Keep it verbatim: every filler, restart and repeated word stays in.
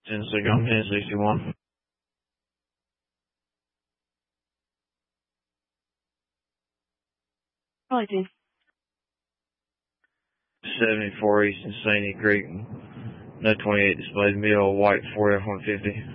Tennessee, Gulf ten sixty-one. Righty. seventy-four East Insane Creek. No twenty-eight displays, middle white four F one fifty.